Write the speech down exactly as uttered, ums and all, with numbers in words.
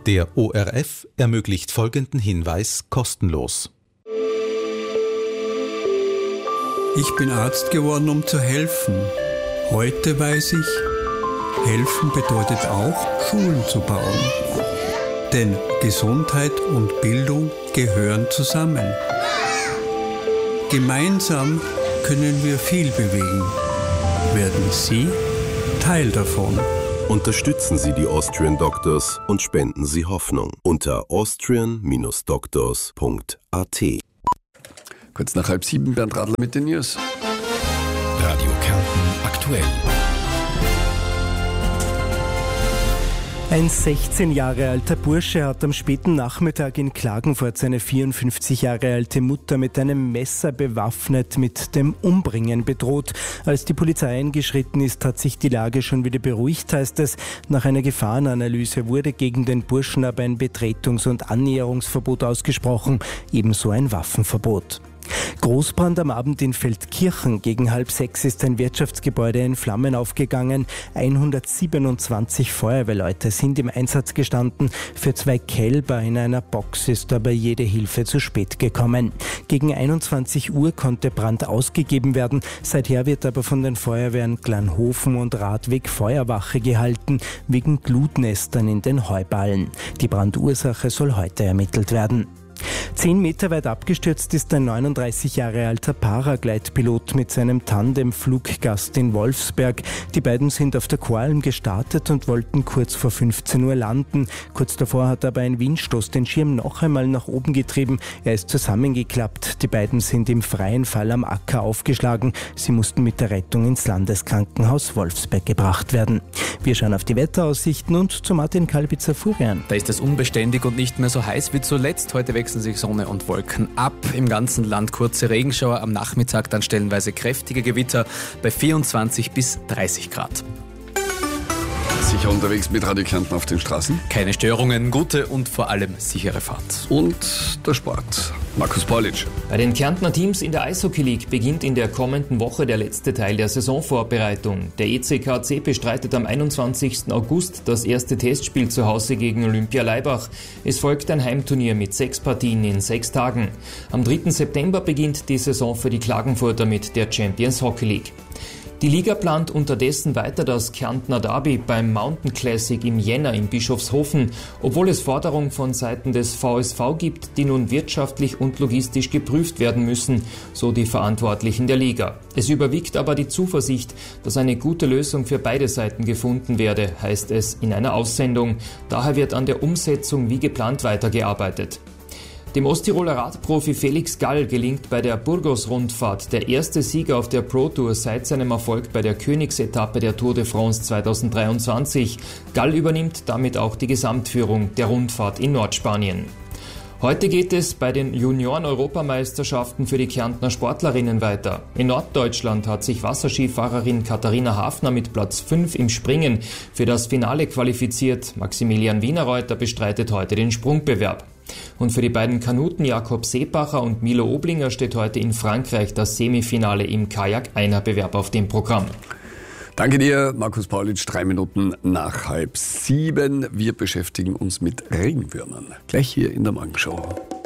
Der O R F ermöglicht folgenden Hinweis kostenlos. Ich bin Arzt geworden, um zu helfen. Heute weiß ich, helfen bedeutet auch, Schulen zu bauen. Denn Gesundheit und Bildung gehören zusammen. Gemeinsam können wir viel bewegen. Werden Sie Teil davon? Unterstützen Sie die Austrian Doctors und spenden Sie Hoffnung unter austrian Bindestrich doctors Punkt a t. Kurz nach halb sieben, Bernd Radler mit den News. Radio Kärnten aktuell. Ein sechzehn Jahre alter Bursche hat am späten Nachmittag in Klagenfurt seine vierundfünfzig Jahre alte Mutter mit einem Messer bewaffnet mit dem Umbringen bedroht. Als die Polizei eingeschritten ist, hat sich die Lage schon wieder beruhigt, heißt es. Nach einer Gefahrenanalyse wurde gegen den Burschen aber ein Betretungs- und Annäherungsverbot ausgesprochen, ebenso ein Waffenverbot. Großbrand am Abend in Feldkirchen. Gegen halb sechs ist ein Wirtschaftsgebäude in Flammen aufgegangen. hundertsiebenundzwanzig Feuerwehrleute sind im Einsatz gestanden. Für zwei Kälber in einer Box ist aber jede Hilfe zu spät gekommen. Gegen einundzwanzig Uhr konnte Brand ausgegeben werden. Seither wird aber von den Feuerwehren Glanhofen und Radweg Feuerwache gehalten, wegen Glutnestern in den Heuballen. Die Brandursache soll heute ermittelt werden. Zehn Meter weit abgestürzt ist ein neununddreißig Jahre alter Paraglide-Pilot mit seinem Tandem-Fluggast in Wolfsberg. Die beiden sind auf der Koralm gestartet und wollten kurz vor fünfzehn Uhr landen. Kurz davor hat aber ein Windstoß den Schirm noch einmal nach oben getrieben. Er ist zusammengeklappt. Die beiden sind im freien Fall am Acker aufgeschlagen. Sie mussten mit der Rettung ins Landeskrankenhaus Wolfsberg gebracht werden. Wir schauen auf die Wetteraussichten und zu Martin Kalbitzer Furian. Da ist es unbeständig und nicht mehr so heiß wie zuletzt. Heute wechseln sich Sonne und Wolken ab. Im ganzen Land kurze Regenschauer, am Nachmittag dann stellenweise kräftige Gewitter bei vierundzwanzig bis dreißig Grad. Sicher unterwegs mit Radio Kärnten auf den Straßen. Keine Störungen, gute und vor allem sichere Fahrt. Und der Sport. Markus Paulic. Bei den Kärntner Teams in der Eishockey League beginnt in der kommenden Woche der letzte Teil der Saisonvorbereitung. Der E C K C bestreitet am einundzwanzigsten August das erste Testspiel zu Hause gegen Olympia Laibach. Es folgt ein Heimturnier mit sechs Partien in sechs Tagen. Am dritten September beginnt die Saison für die Klagenfurter mit der Champions Hockey League. Die Liga plant unterdessen weiter das Kärntner Derby beim Mountain Classic im Jänner in Bischofshofen, obwohl es Forderungen von Seiten des V S V gibt, die nun wirtschaftlich und logistisch geprüft werden müssen, so die Verantwortlichen der Liga. Es überwiegt aber die Zuversicht, dass eine gute Lösung für beide Seiten gefunden werde, heißt es in einer Aussendung. Daher wird an der Umsetzung wie geplant weitergearbeitet. Dem Osttiroler Radprofi Felix Gall gelingt bei der Burgos-Rundfahrt der erste Sieger auf der Pro Tour seit seinem Erfolg bei der Königsetappe der Tour de France zweitausenddreiundzwanzig. Gall übernimmt damit auch die Gesamtführung der Rundfahrt in Nordspanien. Heute geht es bei den Junioren-Europameisterschaften für die Kärntner Sportlerinnen weiter. In Norddeutschland hat sich Wasserskifahrerin Katharina Hafner mit Platz fünf im Springen für das Finale qualifiziert. Maximilian Wienerreuter bestreitet heute den Sprungbewerb. Und für die beiden Kanuten Jakob Seebacher und Milo Oblinger steht heute in Frankreich das Semifinale im Kajak-Einer-Bewerb auf dem Programm. Danke dir, Markus Paulic. Drei Minuten nach halb sieben. Wir beschäftigen uns mit Regenwürmern. Gleich hier in der Morgenshow.